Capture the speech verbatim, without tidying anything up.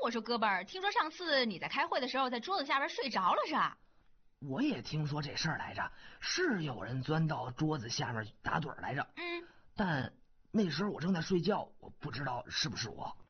我说哥们儿，听说上次你在开会的时候在桌子下边睡着了是吧？ 我也听说这事儿来着，是有人钻到桌子下面打盹来着。 嗯， 但那时候我正在睡觉，我不知道是不是我。